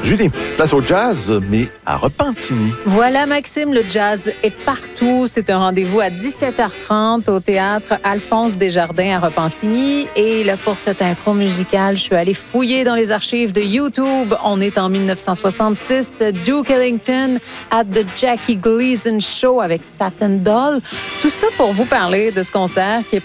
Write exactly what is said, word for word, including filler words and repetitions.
Julie, place au jazz, mais à Repentigny. Voilà, Maxime, le jazz est partout. C'est un rendez-vous à dix-sept heures trente au théâtre Alphonse Desjardins à Repentigny. Et là, pour cette intro musicale, je suis allée fouiller dans les archives de YouTube. On est en dix-neuf cent soixante-six, Duke Ellington at the Jackie Gleason Show avec Satin Doll. Tout ça pour vous parler de ce concert qui est